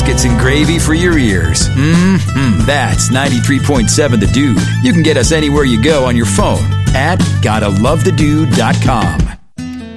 biscuits and gravy for your ears. That's 93.7 The Dude. You can get us anywhere you go on your phone at gottalovethedude.com.